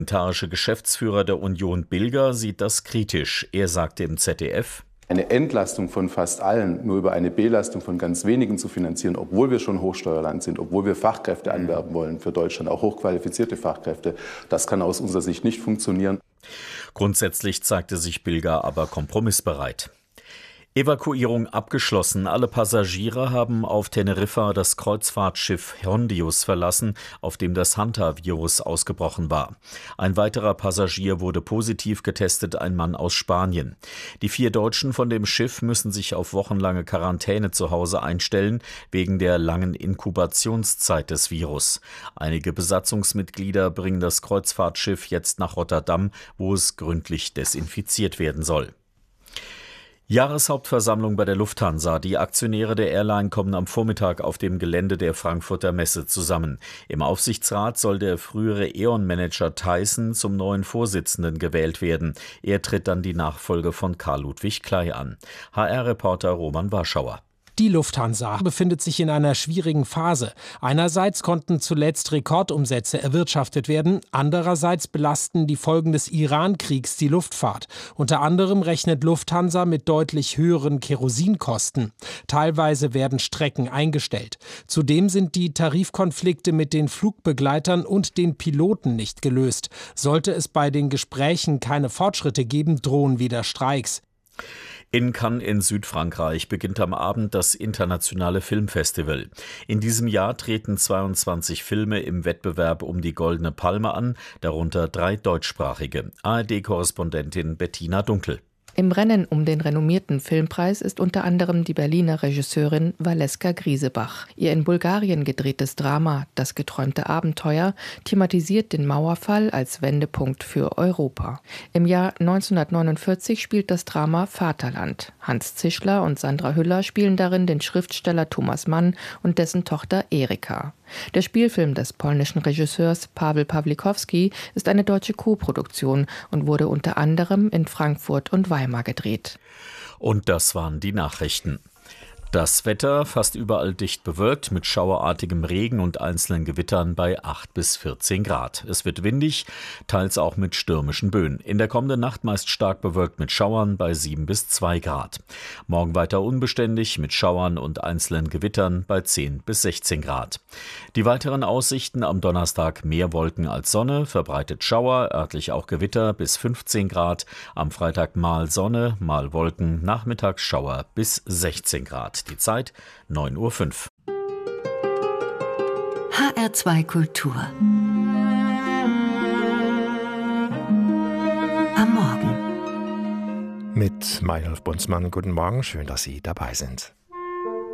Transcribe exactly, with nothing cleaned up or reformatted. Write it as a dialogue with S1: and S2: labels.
S1: Der parlamentarische Geschäftsführer der Union Bilger sieht das kritisch. Er sagte im Z D F:
S2: Eine Entlastung von fast allen nur über eine Belastung von ganz wenigen zu finanzieren, obwohl wir schon Hochsteuerland sind, obwohl wir Fachkräfte anwerben wollen für Deutschland, auch hochqualifizierte Fachkräfte, das kann aus unserer Sicht nicht funktionieren.
S1: Grundsätzlich zeigte sich Bilger aber kompromissbereit. Evakuierung abgeschlossen. Alle Passagiere haben auf Teneriffa das Kreuzfahrtschiff Hondius verlassen, auf dem das Hanta-Virus ausgebrochen war. Ein weiterer Passagier wurde positiv getestet, ein Mann aus Spanien. Die vier Deutschen von dem Schiff müssen sich auf wochenlange Quarantäne zu Hause einstellen, wegen der langen Inkubationszeit des Virus. Einige Besatzungsmitglieder bringen das Kreuzfahrtschiff jetzt nach Rotterdam, wo es gründlich desinfiziert werden soll. Jahreshauptversammlung bei der Lufthansa. Die Aktionäre der Airline kommen am Vormittag auf dem Gelände der Frankfurter Messe zusammen. Im Aufsichtsrat soll der frühere E.ON-Manager Theissen zum neuen Vorsitzenden gewählt werden. Er tritt dann die Nachfolge von Karl-Ludwig Kley an. H R-Reporter Roman Warschauer.
S3: Die Lufthansa befindet sich in einer schwierigen Phase. Einerseits konnten zuletzt Rekordumsätze erwirtschaftet werden, andererseits belasten die Folgen des Iran-Kriegs die Luftfahrt. Unter anderem rechnet Lufthansa mit deutlich höheren Kerosinkosten. Teilweise werden Strecken eingestellt. Zudem sind die Tarifkonflikte mit den Flugbegleitern und den Piloten nicht gelöst. Sollte es bei den Gesprächen keine Fortschritte geben, drohen wieder Streiks.
S1: In Cannes in Südfrankreich beginnt am Abend das internationale Filmfestival. In diesem Jahr treten zweiundzwanzig Filme im Wettbewerb um die Goldene Palme an, darunter drei deutschsprachige. A R D-Korrespondentin Bettina Dunkel.
S4: Im Rennen um den renommierten Filmpreis ist unter anderem die Berliner Regisseurin Valeska Griesebach. Ihr in Bulgarien gedrehtes Drama »Das geträumte Abenteuer« thematisiert den Mauerfall als Wendepunkt für Europa. Im Jahr neunzehnhundertneunundvierzig spielt das Drama »Vaterland«. Hans Zischler und Sandra Hüller spielen darin den Schriftsteller Thomas Mann und dessen Tochter Erika. Der Spielfilm des polnischen Regisseurs Paweł Pawlikowski ist eine deutsche Koproduktion und wurde unter anderem in Frankfurt und Weimar gedreht.
S1: Und das waren die Nachrichten. Das Wetter fast überall dicht bewölkt mit schauerartigem Regen und einzelnen Gewittern bei acht bis vierzehn Grad. Es wird windig, teils auch mit stürmischen Böen. In der kommenden Nacht meist stark bewölkt mit Schauern bei sieben bis zwei Grad. Morgen weiter unbeständig mit Schauern und einzelnen Gewittern bei zehn bis sechzehn Grad. Die weiteren Aussichten: am Donnerstag mehr Wolken als Sonne, verbreitet Schauer, örtlich auch Gewitter bis fünfzehn Grad. Am Freitag mal Sonne, mal Wolken, nachmittags Schauer bis sechzehn Grad. Die Zeit neun Uhr fünf.
S5: H R zwei Kultur. Am Morgen.
S6: Mit Meinolf Bunzmann. Guten Morgen, schön, dass Sie dabei sind.